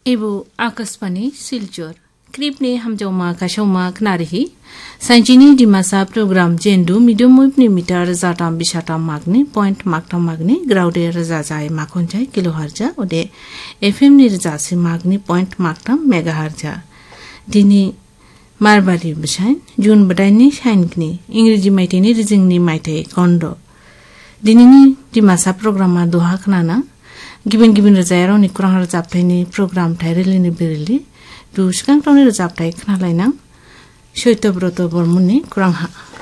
एबो Akashvani Silchar क्रिपने हमजौमा काशौमा खनारिहि साइजिनी Dimasa programme जेंडू medium वेबनि metre जाटाम बिशाटाम मागनि point मागटाम मागनि ग्राउडे रजाजाय माखनजाय किलोहार्जा ओदे FM नि रजासे मागनि पॉइंट मागटाम मेगाहार्जा दिनी मारबारि बिसाइन जून बदाइनि साइननि इंग्रेजी माइथाइनि रिजिंनि माइथाइ कन्द दिनैनि दिमासा प्रोग्रामा दोहा खनाना गिबिन रोजायाराव नि कुरां रोजाबथायनि प्रोग्राम थाइरेलिनि बिरलि दु सिगांथावनि रोजाबथाय खोनालायनां सैत्यब्रत बर्मननि कुरांहा